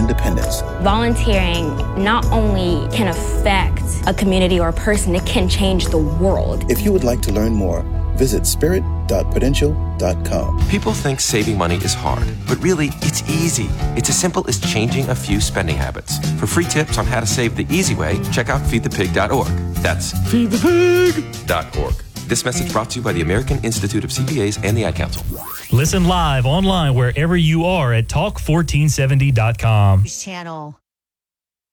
independence. Volunteering not only can affect a community or a person, it can change the world. If you would like to learn more, visit spirit.prudential.com. People think saving money is hard, but really, it's easy. It's as simple as changing a few spending habits. For free tips on how to save the easy way, check out feedthepig.org. That's feedthepig.org. This message brought to you by the American Institute of CPAs and the Ad Council. Listen live online wherever you are at talk1470.com. Channel.